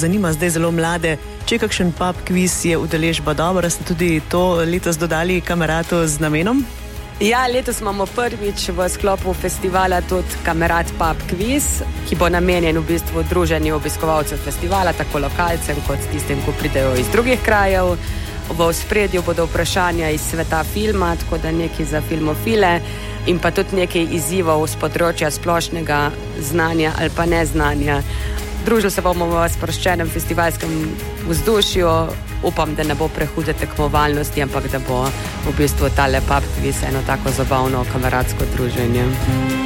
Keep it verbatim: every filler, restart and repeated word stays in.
zanima zdaj zelo mlade, če kakšen pub kviz je udeležba dobra, ste tudi to letos dodali Kameratu z namenom? Ja, letos imamo prvič v sklopu festivala tudi Kamerat pub kviz, ki bo namenjen v bistvu druženju obiskovalcev festivala, tako lokalcem kot tistim, ko pridejo iz drugih krajev. V ospredju bodo vprašanja iz sveta filma, tako da nekaj za filmofile in pa tudi nekaj izzivov z področja splošnega znanja ali pa neznanja. Družili se bomo v sproščenem festivalskem vzdušju. Upam, da ne bo prehude tekmovalnosti, ampak da bo v bistvu tale pub kviz eno tako zabavno kameratsko druženje.